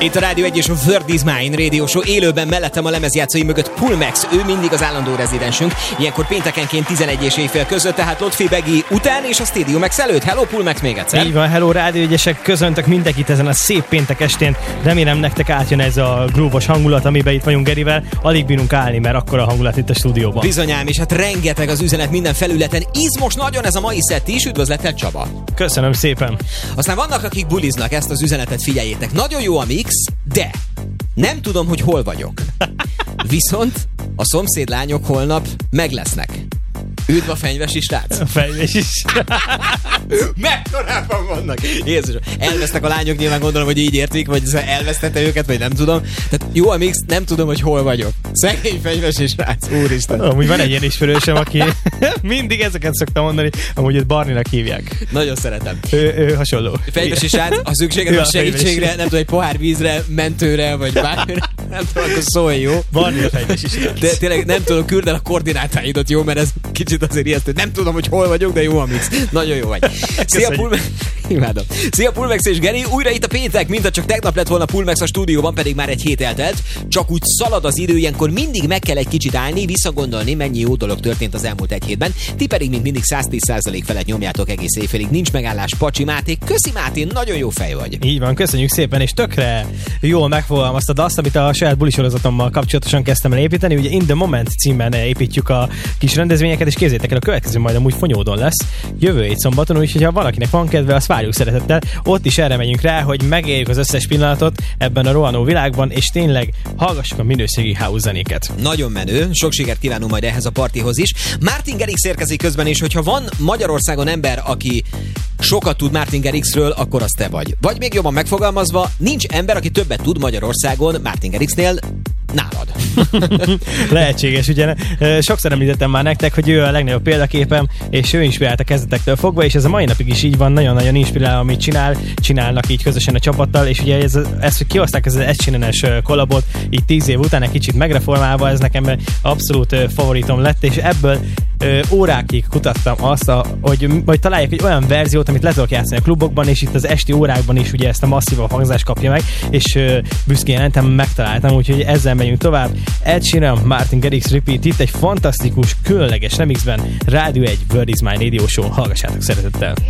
Itt a Rádió 1 és a Word is Mine Radio Show élőben, mellettem a lemezjátszói mögött Pulmex, ő mindig az állandó rezidensünk, ilyenkor péntekenként 11 és éjfél között, tehát Lotfi Begi után és a Stadium Max előtt. Hello Pulmex még egyszer! Így van, hello Rádió 1-esek, köszöntök mindenkit ezen a szép péntek estén, remélem nektek átjön ez a grúvos hangulat, amiben itt vagyunk Gerivel, alig bírunk állni, mert akkora hangulat itt a stúdióban. Bizonyám, és hát rengeteg az üzenet minden felületen, izmos nagyon ez a mai szett is, üdvözlettel Csaba! Köszönöm szépen! Aztán vannak, akik buliznak, ezt az üzenetet figyeljétek, nagyon jó a mix, de nem tudom, hogy hol vagyok. Viszont a szomszédlányok holnap meg lesznek. Üdv a fenyvesi srác! A fenyves is. Mekkorában vannak? Jézus, elvesztek a lányok, nyilván gondolom, hogy így értik, vagy elvesztette őket, vagy nem tudom. Tehát jó a mix, nem tudom, hogy hol vagyok. Szegény fenyvesi srác, úristen. Amúgy van egy ilyen ismerősöm, aki mindig ezeket szokta mondani, amúgy őt Barninak hívják. Nagyon szeretem. Ő hasonló. Fenyvesi srác, ha szükséged van segítségre, nem tudom, egy pohár vízre, mentőre, vagy bármire, nem tudom, akkor szólj, jó? Barni a fenyvesi srác. De tényleg nem tudom, küld el a koordinátáidat, jó, mert ez kicsit azért ijesztő. Nem tudom, hogy hol vagyok, de jó a mix. Nagyon jó vagy. Szia Pulmex! Imádom. Szia Pulmex és Geri, újra itt a péntek, mint csak tegnap lett volna Pulmex a stúdióban, pedig már egy hét eltelt. Csak úgy szalad az idő, ilyenkor mindig meg kell egy kicsit állni, visszagondolni, mennyi jó dolog történt az elmúlt egy hétben. Ti pedig mint mindig 110% felett nyomjátok egész éjfélig. Nincs megállás, Pacsi Máté. Köszi Máté, nagyon jó fej vagy. Így van, köszönjük szépen, és tökre jól megfogalmaztad azt, amit a saját bulisorozatommal kapcsolatosan kezdtem el építeni. Ugye In the Moment címben építjük a kis rendezvényeket, és képzeljétek el, a következő majd amúgy Fonyódon lesz jövő hét szombaton, úgyhogy ha valakinek van kedve, azt várjuk szeretettel. Ott is erre megyünk rá, hogy megéljük az összes pillanatot ebben a rohanó világban, és tényleg hallgassuk a minőségi house zenéket. Nagyon menő, sok sikert kívánunk majd ehhez a partihoz is. Martin Garrix érkezik közben, és hogyha van Magyarországon ember, aki sokat tud Martin Garrixről, akkor az te vagy. Vagy még jobban megfogalmazva, nincs ember, aki többet tud Magyarországon Martin Garrixnél nálad. Lehetséges, ugye? Sokszor említettem már nektek, hogy ő a legnagyobb példaképem, és ő inspirált a kezdetektől fogva, és ez a mai napig is így van, nagyon-nagyon inspirál, amit csinálnak így közösen a csapattal, és ugye ez hogy kihozták ez az egycsinenes kollabot, így 10 év után egy kicsit megreformálva, ez nekem abszolút favoritom lett, és ebből órákig kutattam azt, hogy találjak egy olyan verziót, amit le tudok játszani a klubokban, és itt az esti órákban is ugye ezt a masszívabb hangzást kapja meg, és büszkén jelentem, megtaláltam, úgyhogy ezzel megyünk tovább. Ed Sheeran, Martin Garrix Repeat, itt egy fantasztikus, különleges remixben, Rádió 1 Word is Mine Radio Show, hallgassátok szeretettel!